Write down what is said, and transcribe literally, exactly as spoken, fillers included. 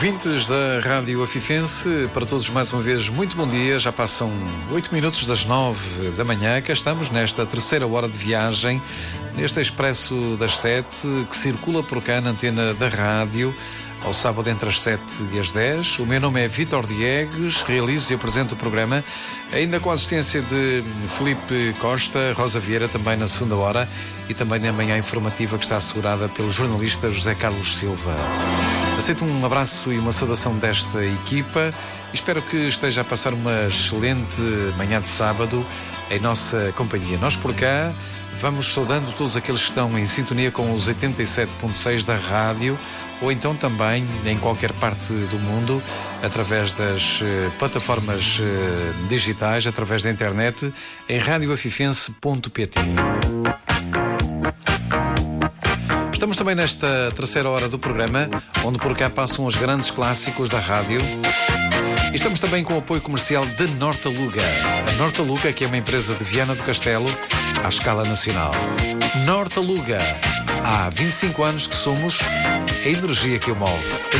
Ouvintes da Rádio Afifense, para todos mais uma vez, muito bom dia. Já passam oito minutos das nove da manhã. Cá estamos nesta terceira hora de viagem, neste Expresso das sete, que circula por cá na antena da rádio, ao sábado entre as sete e as dez. O meu nome é Vítor Diegues, realizo e apresento o programa, ainda com a assistência de Filipe Costa, Rosa Vieira também na segunda hora e também na manhã informativa que está assegurada pelo jornalista José Carlos Silva. Aceito um abraço e uma saudação desta equipa e espero que esteja a passar uma excelente manhã de sábado em nossa companhia. Nós por cá vamos saudando todos aqueles que estão em sintonia com os oitenta e sete ponto seis da rádio ou então também em qualquer parte do mundo através das uh, plataformas uh, digitais, através da internet em radio afifense ponto pt. Estamos também nesta terceira hora do programa, onde por cá passam os grandes clássicos da rádio. E estamos também com o apoio comercial de Nortaluga. A Nortaluga, que é uma empresa de Viana do Castelo, à escala nacional. Nortaluga. Há vinte e cinco anos que somos a energia que o move.